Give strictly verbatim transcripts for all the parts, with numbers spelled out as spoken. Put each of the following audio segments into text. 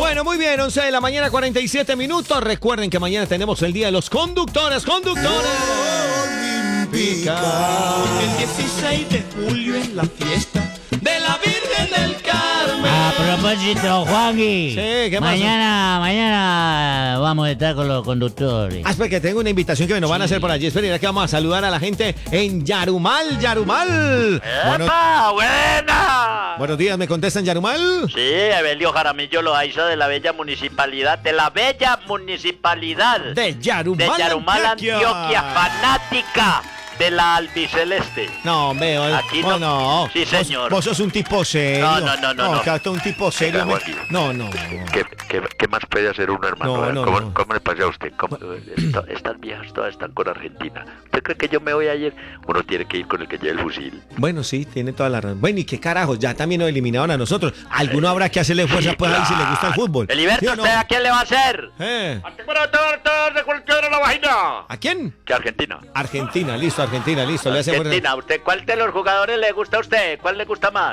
Bueno, muy bien, once de la mañana, cuarenta y siete minutos. Recuerden que mañana tenemos el Día de los Conductores. ¡Conductores! Olímpica. El dieciséis de julio es la fiesta de la Virgen del Carmen. A propósito, Juanqui. Sí, ¿qué pasa? Mañana, mañana vamos a estar con los conductores. Ah, espera, que tengo una invitación que me nos van a hacer por allí. Espera, que vamos a saludar a la gente en Yarumal, Yarumal. Bueno, ¡Epa! ¡Buena! buenos días, ¿me contestan Yarumal? Sí, Evelio Jaramillo Loaiza de la bella municipalidad, de la bella municipalidad De Yarumal, de Yarumal, Antioquia. Antioquia, fanática de la albiceleste. No, veo. Aquí oh, no. no. Sí, señor. Vos, vos sos un tipo serio. No, no, no, no, no. que hasta un tipo serio. Venga, me- Joaquín. No, no. ¿Qué, qué, qué más puede hacer uno, hermano? No, A ver, no, ¿cómo, no. ¿Cómo le pasa a usted? ¿Cómo- Esto- estas viejas todas están con Argentina. ¿Usted cree que yo me voy a ir? Uno tiene que ir con el que lleve el fusil. Bueno, sí, tiene toda la razón. Bueno, ¿y qué carajos? Ya también nos eliminaron a nosotros. Alguno habrá que hacerle fuerza, pues, ahí si le gusta el fútbol. Eliberto, ¿Sí o no? ¿usted a quién le va a hacer? Eh, de cualquiera la vagina. ¿A quién? ¿Qué Argentina? Argentina, listo, Argentina, listo. Le hace fuerza. Argentina, ¿usted cuál de los jugadores le gusta a usted? ¿Cuál le gusta más?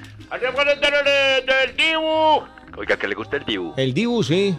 Del Dibu. Oiga, que le gusta el Dibu. El Dibu, sí.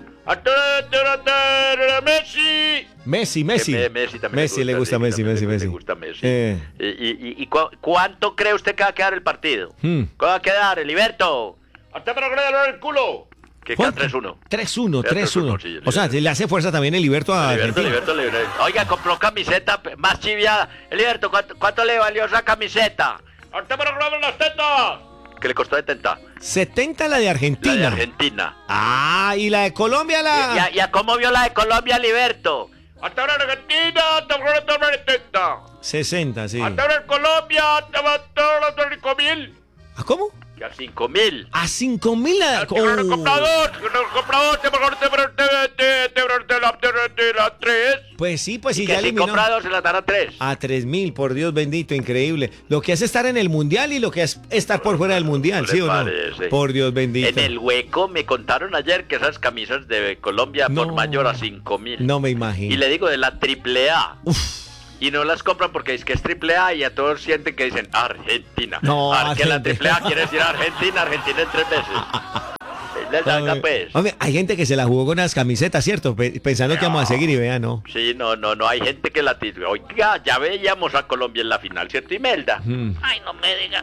Messi. Messi, Messi. Que me- Messi también Messi le gusta sí, Messi, también Messi, le- Messi. Le gusta Messi. Eh. ¿Y, y, y cu- cuánto cree usted que va a quedar el partido? Hmm. ¿Cómo va a quedar, Eliberto? ¡Hasta para que el culo! Que queda ¿Cuánto? tres uno. tres uno, Queda tres uno. tres uno, sí, O sea, le hace fuerza también el Liberto a Liberto, Argentina. Liberto, Liberto. Oiga, compró camiseta p- más chiviada. Eliberto, ¿cuánto, cuánto le valió esa camiseta? ¡Hasta para que las tetas! Que le costó setenta. setenta la de La Argentina. de Argentina. Ah, y la de Colombia la... ¿Y a, y a cómo vio la de Colombia, Liberto? ¡Hasta ahora Argentina! ¡Hasta ahora setenta! sesenta, sí. ¡Hasta ahora Colombia! ¡Hasta ahora cinco mil! ¿A cómo? ¡Que a cinco mil! A cinco mil la... ¡Que no Oh. comprador! ¡Que no comprador! ¡Te mejor te te la tres! Pues sí, pues sí, Y ya que si eliminó. compra dos se la dan a tres. A tres mil, por Dios bendito, increíble. Lo que es estar en el Mundial y lo que es estar por fuera del Mundial, ¿No ¿sí le o no? parece? Por Dios bendito. En el hueco me contaron ayer que esas camisas de Colombia No. por mayor a cinco mil. No me imagino. Y le digo de la triple A. Y no las compran porque es que es triple A y a todos sienten que dicen Argentina. No, Ah, que la Argentina. triple A quiere decir Argentina, Argentina en tres veces. Les salga, pues. Hombre, hay gente que se la jugó con las camisetas, ¿cierto? Pe- Pensando que vamos a seguir y vea, no. Sí, no, no, no, hay gente que la tira. Oiga, ya veíamos a Colombia en la final, ¿cierto, Imelda? Mm. Ay, no me diga.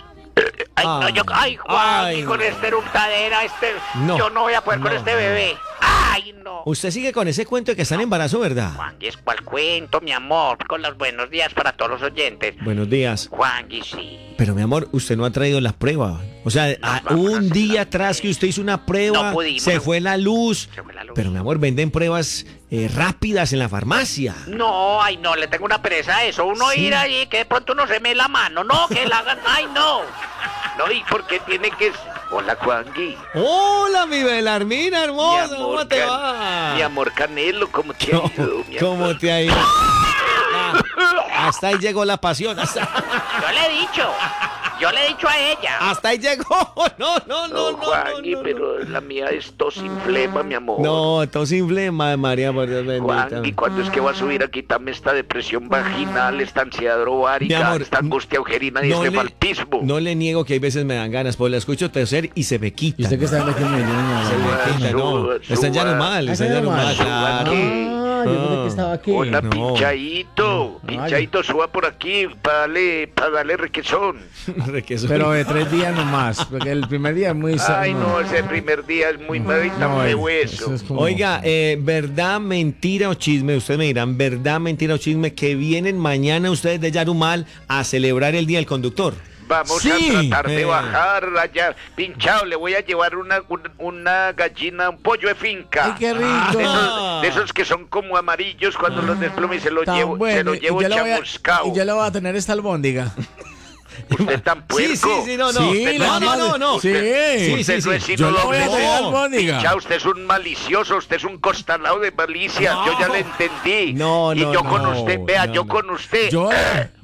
Ay, Ah. no, yo, ay, Juan, Ay. y con esta eructadera, este, No. yo no voy a poder con No, este no. bebé. Ay, no. Usted sigue con ese cuento de que está en embarazo, ¿verdad? Juan, ¿y es cuál cuento, mi amor? Con los buenos días para todos los oyentes. Buenos días. Juan, y sí. Pero mi amor, usted no ha traído las pruebas. O sea, a- vamos a un hacer día la atrás que prueba. usted hizo una prueba, No pudimos. se fue la luz. Se fue la luz. Pero mi amor, venden pruebas eh, rápidas en la farmacia. No, ay, no, le tengo una pereza a eso. Uno Sí. ir ahí, que de pronto uno se me la mano. No, que la hagan. Ay, no. No, ¿y por qué tiene que...? Hola, Juangui. Hola, mi Belarmina hermosa, Mi amor, ¿cómo te Can- va? Mi amor Canelo, ¿cómo te ha No, ido, mi ¿Cómo amor? te ha ido? Ah, hasta ahí llegó la pasión. Hasta, Yo le he dicho. Yo le he dicho a ella. hasta ahí llegó. No, no, no, no. No, Juangui, no, no, pero la mía es tos inflema, mi amor. No, tos inflema, María, por Dios Juangui, bendita. ¿cuándo es que va a subir a quitarme esta depresión vaginal, esta ansiedad Mi ovárica, amor, esta angustia ugerina y no este le- faltismo? No le niego que hay veces me dan ganas, pues la escucho toser y se me quita. ¿Y usted qué está hablando aquí en Medellín? Se me quita, no. Suba, Está en suba. Yarumal, está en Yarumal, claro. Ah, yo pensé que estaba aquí. Hola, No. pinchadito. Pinchadito, suba por aquí para darle, para darle requesón. Requesón. Pero de tres días nomás, porque el primer día es muy... Ay, no, ese primer día es muy madita, No, de es- hueso. eso es como- Oiga, eh, verdad, mentira o chisme, ustedes me dirán, verdad, mentira o chisme, que vienen mañana ustedes de Yarumal a celebrar el Día del Conductor. Vamos Sí, a tratar de eh. bajar allá. Pinchado, le voy a llevar una, un- una gallina, un pollo de finca. ¡Ay, qué rico! De esos, de esos que son como amarillos cuando los desplome y se los Tan llevo, se bueno, los y llevo yo le voy a- chamuscado. Y yo le voy a tener esta albóndiga. Usted tan puerco. Sí, sí, sí, no, no. Sí, no, no, no, no. Sí, Sí, Usted sí, no sí. es sino Yo le voy doble a C. tener No. albóndiga. Pinchado, usted es un malicioso, usted es un costalado de malicia. No. Yo ya le entendí. No, Y no, yo con no, usted, vea, no, yo no. con usted. Yo,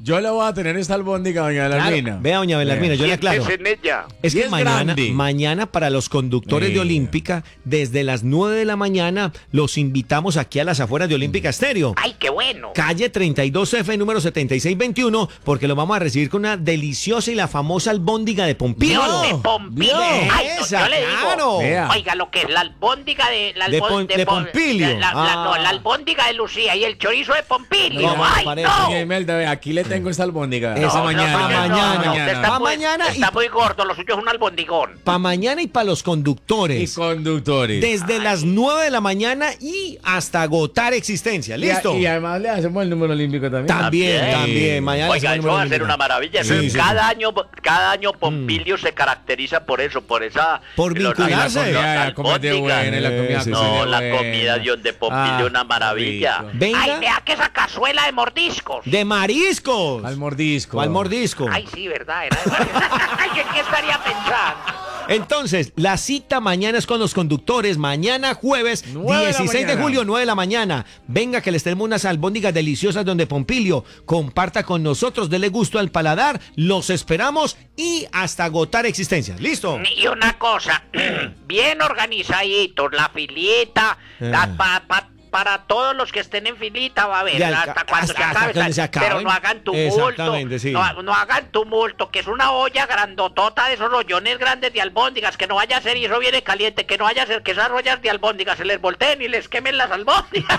Yo le voy a tener esta albóndiga, doña Belarmina. Claro, vea, doña Belarmina, yo le aclaro. Siéntese en ella. Es Y que es mañana, grande. mañana para los conductores de Mira. Olímpica, desde las nueve de la mañana, los invitamos aquí a las afueras de Olímpica Estéreo. Ay, qué bueno. Calle treinta y dos F, número setenta y seis veintiuno, porque lo vamos a recibir con una deliciosa y la famosa albóndiga de Pompilio. Dios de Pompilio. Vio, Ay, no, esa, yo le claro. digo. Vea. Oiga, lo que es la albóndiga de... La De albón- Pon- de Pon- Pompilio. La, la- Ah. no, la albóndiga de Lucía y el chorizo de Pompilio. No, Ay, parece no. Doña Imelda, ve, aquí le tengo esta albóndiga. Esa Esa No, mañana. no, Pa' no, mañana. no, usted está Pa' muy- mañana y- Está muy gordo, lo suyo es un albondigón. Para mañana y para los Y conductores. conductores. Desde las nueve de la mañana y hasta agotar existencia. Y a- ¿Listo? Y, además le hacemos el número olímpico también. También, También. también. Mañana Oiga, hacemos eso va a el ser número. una maravilla. Sí, Eso, sí, cada sí. año, cada año Pompilio se caracteriza por eso, por esa... Por los- vincularse. los- los La comida de albóndigas. buena, la comida Sí, sí, No, de la buena. comida de de Pompilio, Ah, una maravilla. rico. Venga. Ay, vea que esa cazuela de mordiscos. De mariscos. Al mordisco. Al mordisco. Ay, sí, verdad. Era de Ay, ¿en qué estaría pensando? Entonces, la cita mañana es con los conductores. Mañana jueves, Nueve de la dieciséis de mañana. julio, nueve de la mañana. Venga que les tenemos unas albóndigas deliciosas donde Pompilio comparta con nosotros, dele gusto al paladar. Los esperamos y hasta agotar existencias. ¿Listo? Y una cosa, bien organizaditos, la filita, la Ah. pa- pa- para todos los que estén en filita va a haber, De alca- hasta cuando hasta- se hasta acabe, cuando se acaben. pero no hagan tumulto, Exactamente, sí. no, no hagan tumulto, que es una olla grandotota de esos rollones grandes de albóndigas, que no vaya a ser, y eso viene caliente, que no vaya a ser que esas ollas de albóndigas se les volteen y les quemen las albóndigas.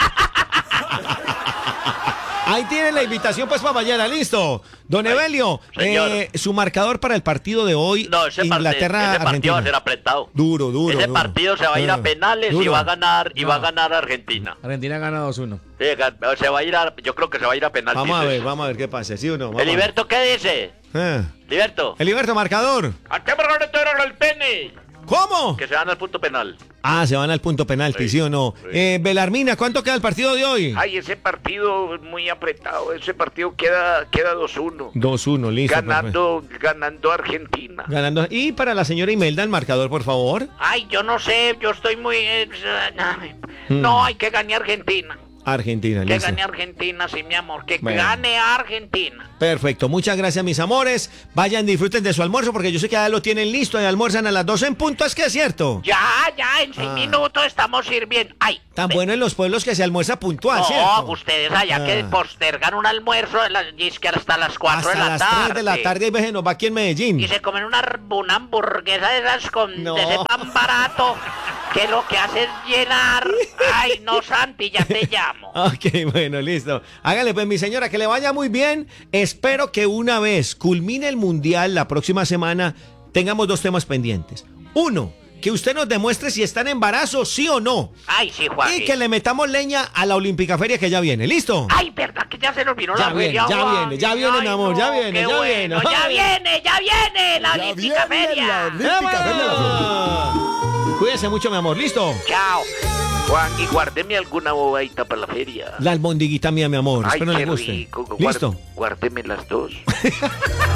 Ahí tienen la invitación pues para mañana, listo. Don Evelio, señor. eh, su marcador para el partido de hoy, No, ese, parte- Inglaterra, ese partido Argentina. va a ser apretado. Duro, duro. Ese duro. partido se va a ir Ah, a penales y duro. va a ganar y No. va a ganar Argentina. Argentina gana dos uno. Sí, gan- se va a ir a, yo creo que se va a ir a penales. Vamos a ver, vamos a ver qué pasa, ¿sí o no? Vamos a ver. Eliberto, ¿qué dice? Ah. Liberto. Eliberto, marcador. ¿A qué marcador era el pene? ¿Cómo? Que se van al punto penal. Ah, se van al punto penalti, ¿sí, Sí, o no? sí. Eh, Belarmina, ¿cuánto queda el partido de hoy? Ay, ese partido es muy apretado. Ese partido queda, queda dos uno. dos uno, listo. Ganando, ganando Argentina. perfecto. Ganando. Y para la señora Imelda, el marcador, por favor. Ay, yo no sé, yo estoy muy... eh, Hmm. No, hay que ganar Argentina. Argentina, Que listo. gane Argentina, sí, mi amor. Que Bueno. gane Argentina. Perfecto, muchas gracias, mis amores. Vayan, disfruten de su almuerzo, porque yo sé que ya lo tienen listo y almuerzan a las doce en punto, es que es cierto. Ya, ya, en seis Ah. minutos estamos sirviendo. Ay, Tan ve- bueno en los pueblos que se almuerza puntual, No, ¿cierto? ustedes allá que Ah. postergan un almuerzo de la- y es que hasta las cuatro Hasta de la las tarde. tres de la tarde, y veje, nos va aquí en Medellín. Y se comen una, una hamburguesa de esas con No. de ese pan barato que lo que hace es llenar. Ay, no, Santi, ya te llamo. Ok, bueno, listo. Hágale pues, mi señora, que le vaya muy bien. Espero que una vez culmine el Mundial la próxima semana, tengamos dos temas pendientes. Uno, que usted nos demuestre si está en embarazo, sí o no. Ay, sí, Juan. Y que le metamos leña a la Olímpica Feria que ya viene. ¿Listo? Ay, verdad que ya se nos vino Ya la viene, feria, ya Juan. viene, ya viene, mi Ay, amor, no, ya viene, qué ya bueno, viene. Ya Ay. viene, ya viene la Olímpica Feria. Olímpica Feria de la Florida. ¡Vamos! Cuídese mucho, mi amor. ¿Listo? Chao. Juan, y guárdeme alguna bobadita para la feria. La albondiguita mía, mi amor. Ay, Espero qué le guste. rico. Guar- ¿Listo? Guárdeme las dos.